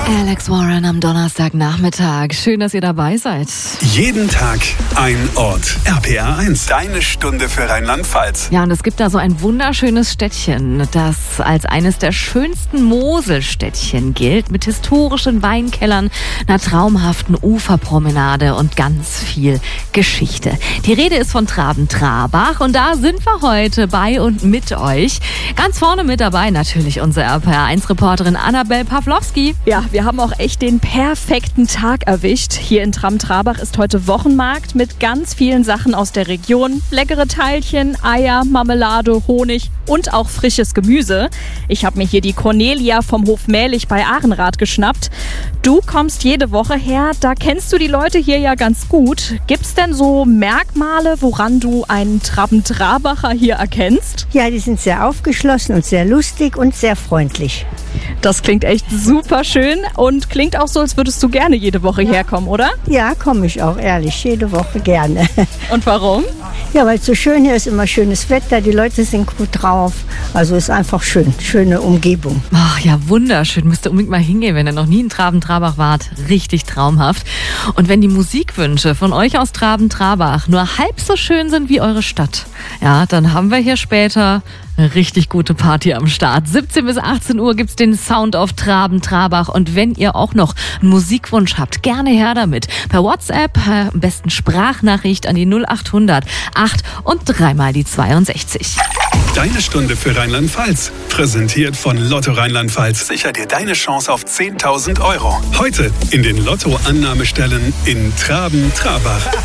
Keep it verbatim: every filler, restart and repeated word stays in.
Alex Warren am Donnerstagnachmittag. Schön, dass ihr dabei seid. Jeden Tag ein Ort. R P R eins. Deine Stunde für Rheinland-Pfalz. Ja, und es gibt da so ein wunderschönes Städtchen, das als eines der schönsten Moselstädtchen gilt, mit historischen Weinkellern, einer traumhaften Uferpromenade und ganz viel Geschichte. Die Rede ist von Traben-Trarbach und da sind wir heute bei und mit euch. Ganz vorne mit dabei natürlich unsere R P R eins Reporterin Annabel Pawlowski. Ja, wir haben auch echt den perfekten Tag erwischt. Hier in Traben-Trarbach ist heute Wochenmarkt mit ganz vielen Sachen aus der Region. Leckere Teilchen, Eier, Marmelade, Honig und auch frisches Gemüse. Ich habe mir hier die Cornelia vom Hof Mählich bei Ahrenrath geschnappt. Du kommst jede Woche her, da kennst du die Leute hier ja ganz gut. Gibt's denn so Merkmale, woran du einen Traben-Trabacher hier erkennst? Ja, die sind sehr aufgeschlossen und sehr lustig und sehr freundlich. Das klingt echt super schön und klingt auch so, als würdest du gerne jede Woche herkommen, oder? Ja, komme ich auch, ehrlich, jede Woche gerne. Und warum? Ja, weil es so schön hier ist, immer schönes Wetter, die Leute sind gut drauf. Also ist einfach schön, schöne Umgebung. Ach ja, wunderschön. Müsst ihr unbedingt mal hingehen, wenn ihr noch nie in Traben-Trarbach wart. Richtig traumhaft. Und wenn die Musikwünsche von euch aus Traben-Trarbach nur halb so schön sind wie eure Stadt, ja, dann haben wir hier später eine richtig gute Party am Start. siebzehn bis achtzehn Uhr gibt's den Sound of Traben-Trarbach. Und wenn ihr auch noch einen Musikwunsch habt, gerne her damit. Per WhatsApp, äh, am besten Sprachnachricht an die null acht hundert acht und dreimal die zweiundsechzig. Deine Stunde für Rheinland-Pfalz. Präsentiert von Lotto Rheinland-Pfalz. Sicher dir deine Chance auf zehntausend Euro. Heute in den Lotto-Annahmestellen in Traben-Trarbach.